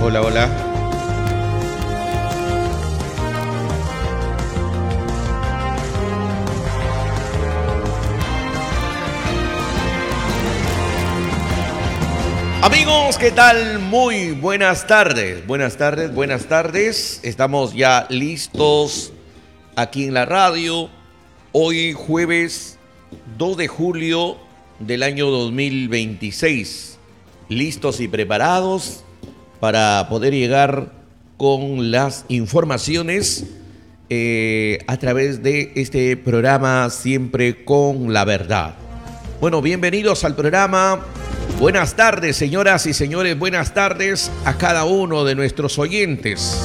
Hola, hola. Amigos, ¿qué tal? Muy buenas tardes. Buenas tardes, buenas tardes. Estamos ya listos aquí en la radio. Hoy jueves 2 de julio del año 2026. Listos y preparados para poder llegar con las informaciones a través de este programa Siempre con la Verdad. Bueno, bienvenidos al programa. Buenas tardes, señoras y señores, buenas tardes a cada uno de nuestros oyentes.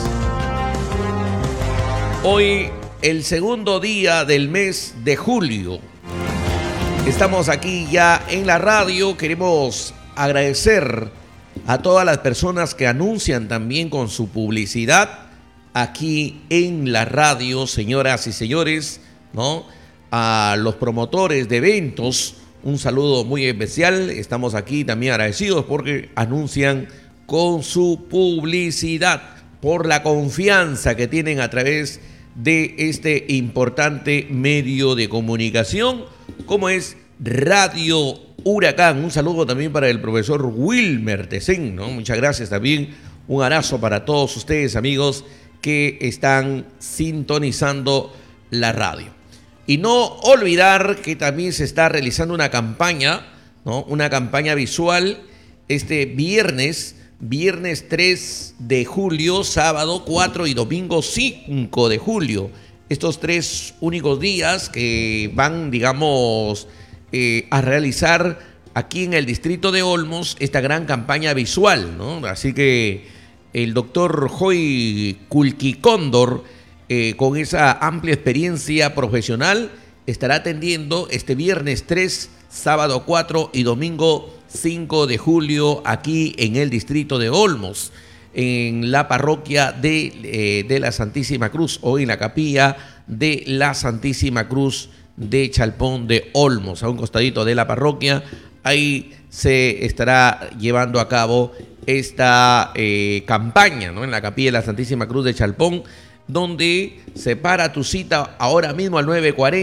Hoy, el segundo día del mes de julio. Estamos aquí ya en la radio. Queremos agradecer a todas las personas que anuncian también con su publicidad aquí en la radio, señoras y señores, ¿no? A los promotores de eventos. Un saludo muy especial. Estamos aquí también agradecidos porque anuncian con su publicidad, por la confianza que tienen a través de este importante medio de comunicación, como es Radio Huracán. Un saludo también para el profesor Wilmer Tecén, ¿no? Muchas gracias también. Un abrazo para todos ustedes, amigos, que están sintonizando la radio. Y no olvidar que también se está realizando una campaña, ¿no? Una campaña visual este viernes 3 de julio, sábado 4 y domingo 5 de julio. Estos 3 únicos días que van, digamos, a realizar aquí en el distrito de Olmos esta gran campaña visual, ¿no? Así que el doctor Joy Culquicóndor, con esa amplia experiencia profesional, estará atendiendo este viernes 3, sábado 4 y domingo 5 de julio aquí en el distrito de Olmos, en la parroquia de la Santísima Cruz, o en la capilla de la Santísima Cruz de Chalpón de Olmos, a un costadito de la parroquia. Ahí se estará llevando a cabo esta campaña, ¿no? En la capilla de la Santísima Cruz de Chalpón, donde separa tu cita ahora mismo al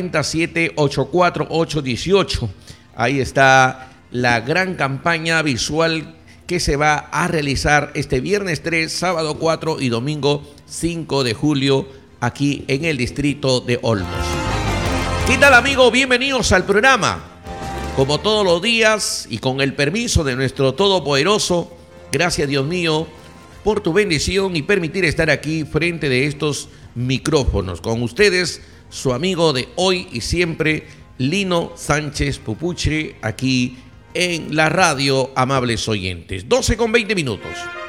940-784-818. Ahí está la gran campaña visual que se va a realizar este viernes 3, sábado 4 y domingo 5 de julio aquí en el distrito de Olmos. ¿Qué tal, amigos? Bienvenidos al programa. Como todos los días y con el permiso de nuestro Todopoderoso, gracias, Dios mío, por tu bendición y permitir estar aquí frente de estos micrófonos. Con ustedes, su amigo de hoy y siempre, Lino Sánchez Pupuche, aquí en la radio, amables oyentes. 12:20.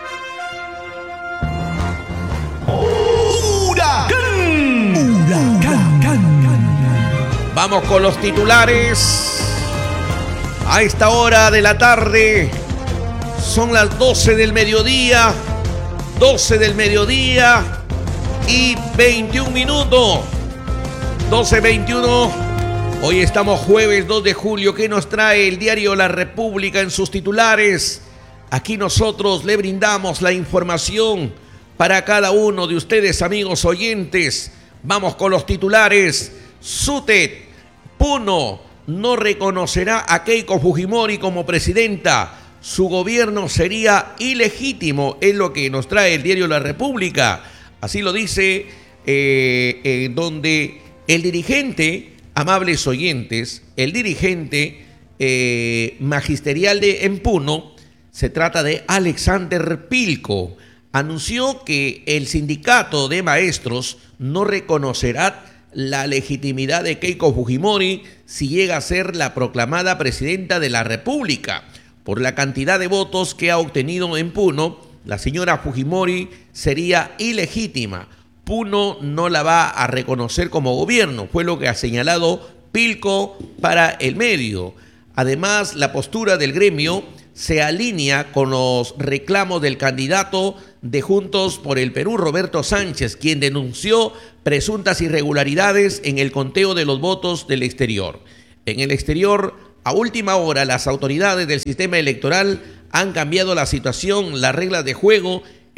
Vamos con los titulares. A esta hora de la tarde, son las 12 del mediodía. 12 del mediodía y 21 minutos. 12:21. Hoy estamos jueves 2 de julio. ¿Qué nos trae el diario La República en sus titulares? Aquí nosotros le brindamos la información para cada uno de ustedes, amigos oyentes. Vamos con los titulares. SUTEP, Puno, no reconocerá a Keiko Fujimori como presidenta. Su gobierno sería ilegítimo, es lo que nos trae el diario La República. Así lo dice, donde el dirigente, amables oyentes, el dirigente magisterial en Puno, se trata de Alexander Pilco, anunció que el sindicato de maestros no reconocerá la legitimidad de Keiko Fujimori si llega a ser la proclamada presidenta de la República. Por la cantidad de votos que ha obtenido en Puno, la señora Fujimori sería ilegítima. Puno no la va a reconocer como gobierno, fue lo que ha señalado Pilco para el medio. Además, la postura del gremio se alinea con los reclamos del candidato de Juntos por el Perú, Roberto Sánchez, quien denunció presuntas irregularidades en el conteo de los votos del exterior. En el exterior, a última hora, las autoridades del sistema electoral han cambiado la situación, las reglas de juego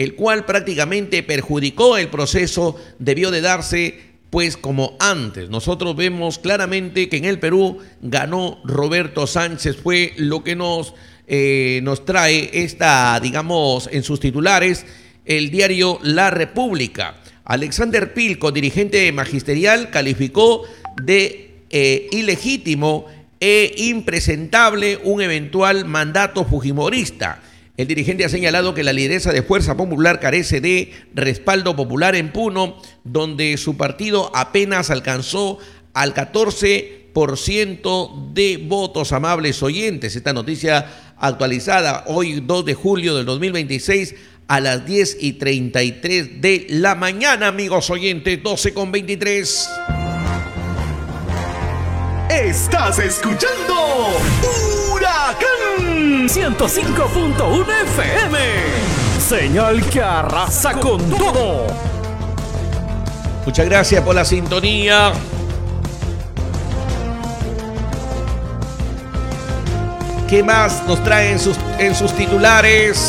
el cual prácticamente perjudicó el proceso, debió de darse pues como antes. Nosotros vemos claramente que en el Perú ganó Roberto Sánchez, fue lo que nos trae esta, digamos, en sus titulares, el diario La República. Alexander Pilco, dirigente magisterial, calificó de ilegítimo e impresentable un eventual mandato fujimorista. El dirigente ha señalado que la lideresa de Fuerza Popular carece de respaldo popular en Puno, donde su partido apenas alcanzó al 14% de votos. Amables oyentes, esta noticia actualizada hoy 2 de julio del 2026 a las 10:33 de la mañana, amigos oyentes, 12:23. Estás escuchando Huracán 105.1 FM. Señal que arrasa con todo. Muchas gracias por la sintonía. ¿Qué más nos traen en sus titulares?